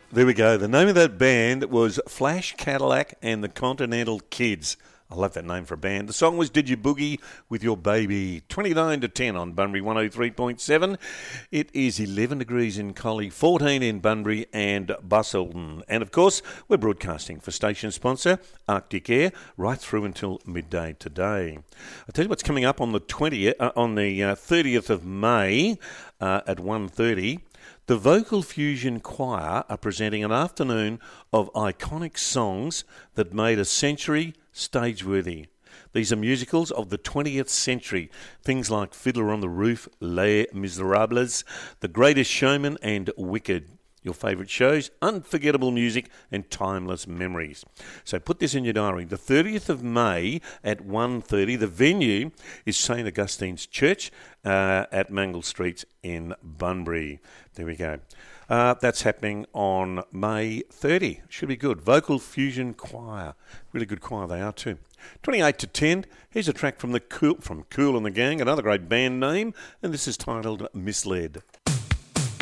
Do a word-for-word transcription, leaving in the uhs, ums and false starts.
There we go. The name of that band was Flash Cadillac and the Continental Kids. I love that name for a band. The song was Did You Boogie With Your Baby? twenty-nine to ten on Bunbury one oh three point seven. It is eleven degrees in Collie, fourteen in Bunbury and Busselton. And of course, we're broadcasting for station sponsor Arctic Air right through until midday today. I'll tell you what's coming up on the twentieth, uh, on the uh, thirtieth of May uh, at one thirty. The Vocal Fusion Choir are presenting an afternoon of iconic songs that made a century stage-worthy. These are musicals of the twentieth century. Things like Fiddler on the Roof, Les Miserables, The Greatest Showman and Wicked. Your favourite shows, unforgettable music and timeless memories. So put this in your diary. The thirtieth of May at one thirty. The venue is Saint Augustine's Church uh, at Mangle Street in Bunbury. There we go. Uh, that's happening on May thirtieth. Should be good. Vocal Fusion Choir. Really good choir they are too. twenty-eight to ten. Here's a track from the Cool, from Cool and the Gang, another great band name, and this is titled Misled.